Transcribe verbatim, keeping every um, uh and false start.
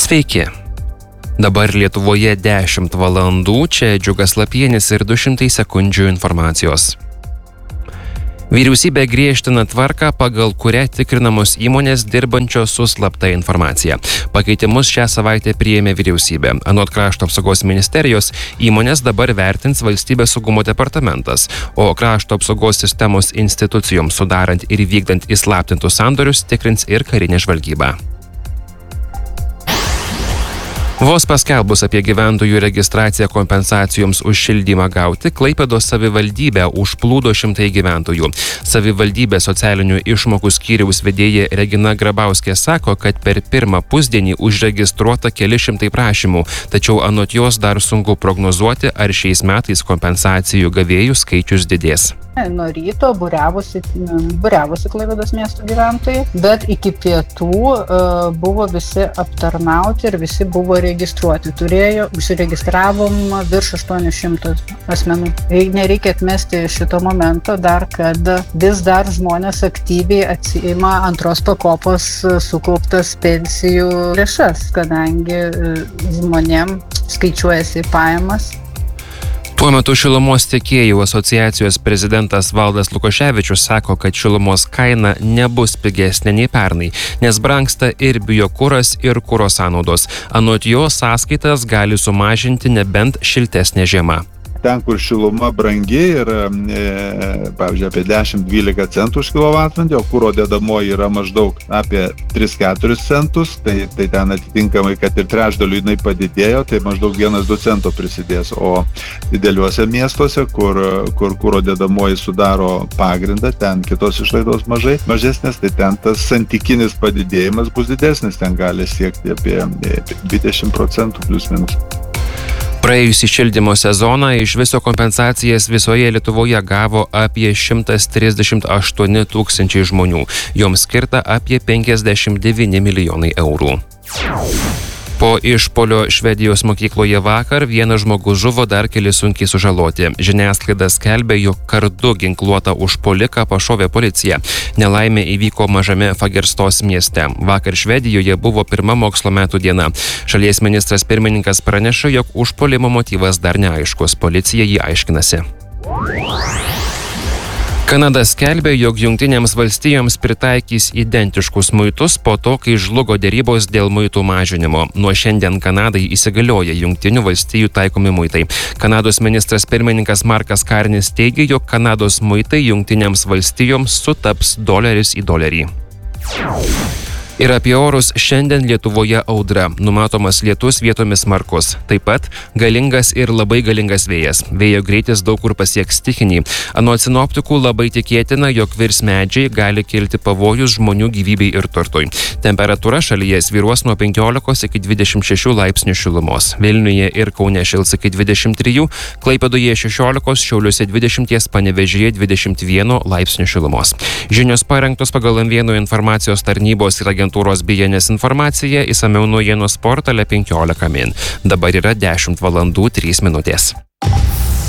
Sveiki. Dabar Lietuvoje dešimt valandų, čia Džiugas Lapienis ir du šimtai sekundžių informacijos. Vyriausybė griežtina tvarką, pagal kurią tikrinamos įmonės dirbančios su slapta informacija. Pakeitimus šią savaitę priėmė vyriausybė. Anot Krašto apsaugos ministerijos, įmonės dabar vertins Valstybės saugumo departamentas, o Krašto apsaugos sistemos institucijoms sudarant ir vykdant įslaptintus sandorius tikrins ir karinė žvalgyba. Vos paskelbus apie gyventojų registraciją kompensacijoms už šildymą gauti, Klaipėdos savivaldybę užplūdo šimtai gyventojų. Savivaldybės socialinių išmokų skyriaus vedėja Regina Grabauskė sako, kad per pirmą pusdienį užregistruota keli šimtai prašymų, tačiau anot jos dar sunku prognozuoti, ar šiais metais kompensacijų gavėjų skaičius didės. Nuo ryto būriavosi, būriavosi Klaipėdos miesto gyventojai, bet iki pietų uh, buvo visi aptarnauti ir visi buvo registruoti. Turėjo, užsiregistravom virš aštuonių šimtų asmenų. Nereikia atmesti šito momento dar, kad vis dar žmonės aktyviai atsiima antros pakopos sukauptas pensijų lėšas, kadangi žmonėm skaičiuojasi pajamas. Tuo metu Šilumos tiekėjų asociacijos prezidentas Valdas Lukoševičius sako, kad šilumos kaina nebus pigesnė nei pernai, nes brangsta ir biokuras, ir kuro sąnaudos. Anot jo sąskaitas gali sumažinti nebent šiltesnė žiema. Ten, kur šiluma brangi yra, e, pavyzdžiui, apie dešimt dvylika centų už kilovatvalandę, o kuro dedamoji yra maždaug apie tris keturis centus, tai, tai ten atitinkamai, kad ir trečdaliu jinai padidėjo, tai maždaug vienas du cento prisidės. O dideliuose miestuose, kur, kur kuro dedamoji sudaro pagrindą, ten kitos išlaidos mažai, mažesnės, tai ten tas santykinis padidėjimas bus didesnis, ten gali siekti apie dvidešimt procentų plius minus. Praėjusį šildymo sezoną iš viso kompensacijas visoje Lietuvoje gavo apie šimtas trisdešimt aštuoni tūkstančiai žmonių. Joms skirta apie penkiasdešimt devyni milijonai eurų. Po išpuolio Švedijos mokykloje vakar vienas žmogus žuvo, dar keli sunkiai sužaloti. Žiniasklaida skelbia, jog kartu ginkluotą užpuoliką pašovė policija. Nelaimė įvyko mažame Fagerstos mieste. Vakar Švedijoje buvo pirma mokslo metų diena. Šalies ministras pirmininkas praneša, jog užpuolimo motyvas dar neaiškus. Policija jį aiškinasi. Kanada skelbia, jog Jungtinėms valstijoms pritaikys identiškus muitus po to, kai žlugo derybos dėl muitų mažinimo. Nuo šiandien Kanadai įsigalioja Jungtinių valstijų taikomi muitai. Kanados ministras pirmininkas Markas Karnis teigia, jog Kanados muitai Jungtinėms valstijoms sutaps doleris į dolerį. Ir apie orus. Šiandien Lietuvoje audra. Numatomas lietus, vietomis smarkus. Taip pat galingas ir labai galingas vėjas. Vėjo greitis daug kur pasieks stichinį. Anot sinoptikų labai tikėtina, jog virs medžiai, gali kilti pavojus žmonių gyvybei ir turtui. Temperatūra šalyje svyruos nuo penkiolikos iki dvidešimt šešių laipsnių šilumos. Vilniuje ir Kaune šils iki dvidešimt trijų, Klaipėdoje šešiolikos, Šiauliuose dvidešimt, Panevėžyje dvidešimt vienas laipsnių šilumos. Žinios parengtos pagal M vienas informacijos tarnybos ir agentūros B N S informacija, išsamiau naujienos portale penkiolika min. Dabar yra dešimt valandų trys minutės.